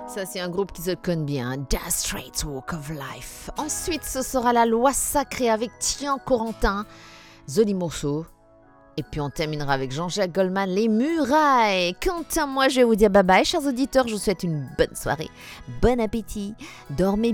Ça, c'est un groupe qui se connaît bien, Dire Straits, Walk of Life. Ensuite, ce sera la loi sacrée avec Tian Corentin, Joli morceau. Et puis on terminera avec Jean-Jacques Goldman, Les Murailles. Quant à moi, je vais vous dire bye bye, chers auditeurs. Je vous souhaite une bonne soirée, bon appétit, dormez